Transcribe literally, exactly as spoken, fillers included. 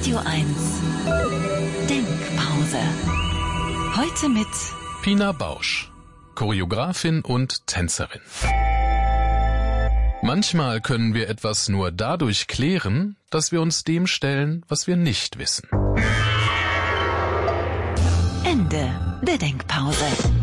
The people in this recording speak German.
Radio eins Denkpause. Heute mit Pina Bausch, Choreografin und Tänzerin. Manchmal können wir etwas nur dadurch klären, dass wir uns dem stellen, was wir nicht wissen. Ende der Denkpause.